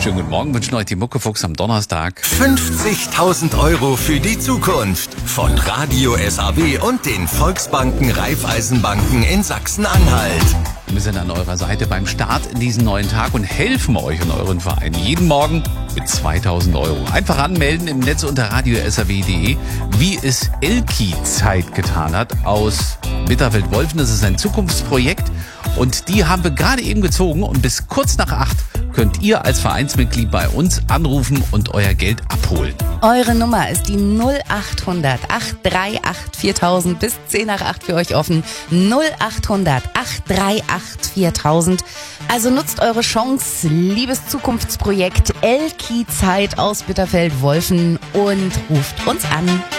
Schönen guten Morgen, wünschen euch die Muckefuchs am Donnerstag. 50.000 € für die Zukunft von Radio SAW und den Volksbanken Raiffeisenbanken in Sachsen-Anhalt. Wir sind an eurer Seite beim Start in diesen neuen Tag und helfen euch und euren Verein jeden Morgen mit 2.000 €. Einfach anmelden im Netz unter radiosaw.de, wie es Elki Zeit getan hat aus Bitterfeld-Wolfen. Das ist ein Zukunftsprojekt und die haben wir gerade eben gezogen und bis kurz nach 8 könnt ihr als Vereinsmitglied bei uns anrufen und euer Geld abholen. Eure Nummer ist die 0800 838 4000, bis 10 nach 8 für euch offen. 0800 838 4000. Also nutzt eure Chance, liebes Zukunftsprojekt Elki Zeit aus Bitterfeld-Wolfen und ruft uns an.